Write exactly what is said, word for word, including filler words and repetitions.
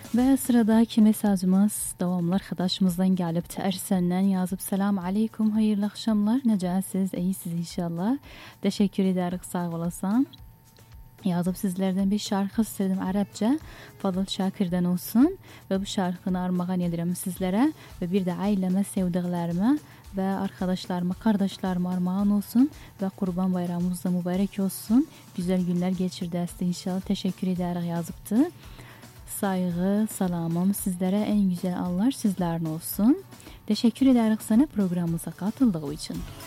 Ve sıradaki mesajımız devamlı arkadaşımızdan gelip Ersen'den yazıp selam aleyküm, hayırlı akşamlar, necəsiz, iyisiniz inşallah, teşekkür ederiz, sağ olasın. Yazıp sizlerden bir şarkı istedim Arapça, Fadıl Şakir'den olsun ve bu şarkını armağan ederim sizlere ve bir de aileme, sevdiklerime ve arkadaşlarıma, kardeşlerime armağan olsun ve Kurban Bayramımız da mübarek olsun. Güzel günler geçirdi inşallah. Teşekkür ederim yazıptı. Saygı, salamım sizlere, en güzel anlar sizlerin olsun. Teşekkür ederim sana programımıza katıldığı için.